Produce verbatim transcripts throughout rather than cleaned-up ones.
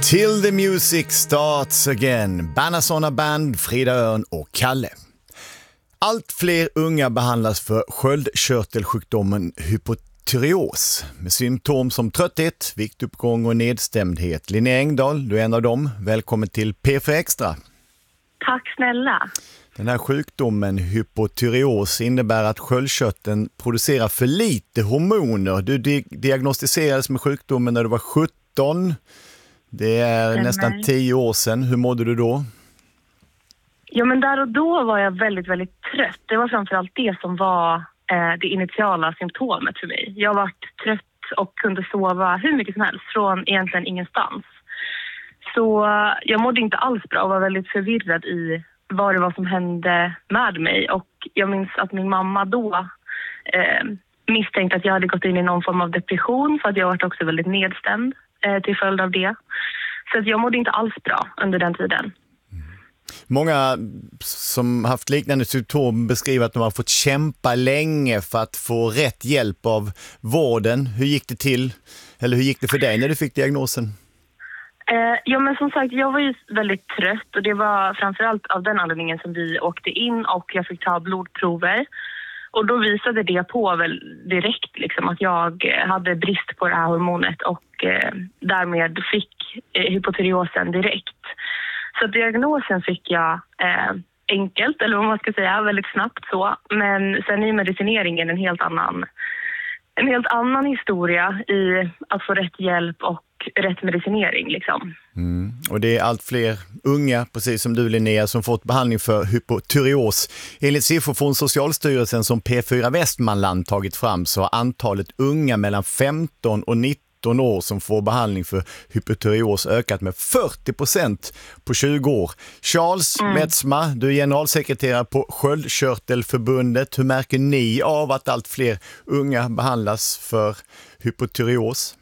Till the music starts again. Banasona Band, Frida Örn och Kalle. Allt fler unga behandlas för sköldkörtelsjukdomen hypotyreos med symptom som trötthet, viktuppgång och nedstämdhet. Linnea Engdahl, du är en av dem. Välkommen till P fyra Extra. Tack snälla. Den här sjukdomen hypotyreos innebär att sköldkörteln producerar för lite hormoner. Du di- diagnostiserades med sjukdomen när du var sjutton. Det är Stämmer. nästan tio år sedan. Hur mådde du då? Ja, men där och då var jag väldigt, väldigt trött. Det var framförallt det som var eh, det initiala symptomet för mig. Jag var trött och kunde sova hur mycket som helst från egentligen ingenstans. Så eh, jag mådde inte alls bra och var väldigt förvirrad i vad det var som hände med mig. Och jag minns att min mamma då eh, misstänkte att jag hade gått in i någon form av depression för att jag var också väldigt nedstämd eh, till följd av det. Så att jag mådde inte alls bra under den tiden. Många som haft liknande symptom beskriver att de har fått kämpa länge för att få rätt hjälp av vården. Hur gick det till? Eller hur gick det för dig när du fick diagnosen? Eh, ja, men som sagt, jag var ju väldigt trött och det var framförallt av den anledningen som vi åkte in och jag fick ta blodprover. Och då visade det på väl direkt liksom, att jag hade brist på det här hormonet och eh, därmed fick eh, hypotyreosen direkt. Så diagnosen fick jag eh, enkelt, eller vad man ska säga, väldigt snabbt så. Men sen i medicineringen en helt annan, en helt annan historia i att få rätt hjälp och rätt medicinering liksom. Mm. Och det är allt fler unga, precis som du Linnea, som fått behandling för hypotyreos. Enligt siffror från Socialstyrelsen som P fyra Västmanland tagit fram så har antalet unga mellan femton och nitton år som får behandling för hypotyreos ökat med fyrtio procent på tjugo år. Charles mm. Metzma, du är generalsekreterare på Sköldkörtelförbundet. Hur märker ni av att allt fler unga behandlas för hypotyreos?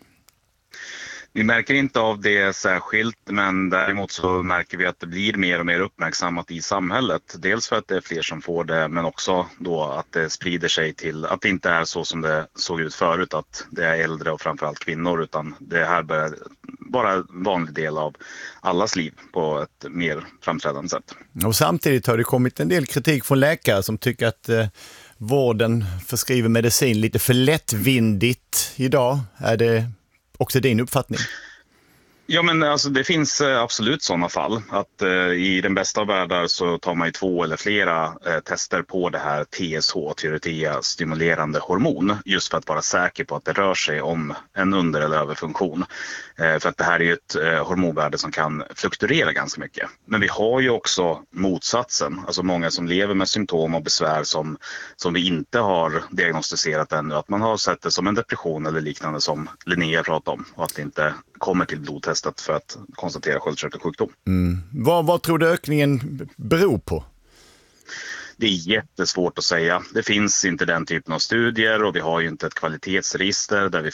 Vi märker inte av det särskilt, men däremot så märker vi att det blir mer och mer uppmärksammat i samhället. Dels för att det är fler som får det, men också då att det sprider sig till att det inte är så som det såg ut förut, att det är äldre och framförallt kvinnor, utan det här börjar vara en vanlig del av allas liv på ett mer framträdande sätt. Och samtidigt har det kommit en del kritik från läkare som tycker att eh, vården förskriver medicin lite för lättvindigt idag. Är det också din uppfattning? Ja, men alltså det finns absolut sådana fall att eh, i den bästa av världar så tar man ju två eller flera eh, tester på det här T S H, tyreotia stimulerande hormon, just för att vara säker på att det rör sig om en under- eller överfunktion. Eh, för att det här är ju ett eh, hormonvärde som kan fluktuera ganska mycket. Men vi har ju också motsatsen, alltså många som lever med symptom och besvär som, som vi inte har diagnostiserat ännu, att man har sett det som en depression eller liknande som Linnea pratade om, och att det inte kommer till blodtestet för att konstatera sköldkörtelsjukdom. Mm. Vad, vad tror du ökningen beror på? Det är jättesvårt att säga. Det finns inte den typen av studier och vi har ju inte ett kvalitetsregister där vi